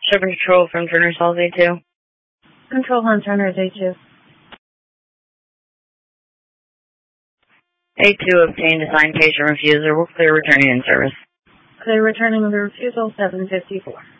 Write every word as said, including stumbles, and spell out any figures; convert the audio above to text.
Shipping Control from Turner's Halls A two. Control on Turner's A two. A two obtained assigned patient refusal. We'll clear returning in service. Clear returning of the refusal, seven fifty-four.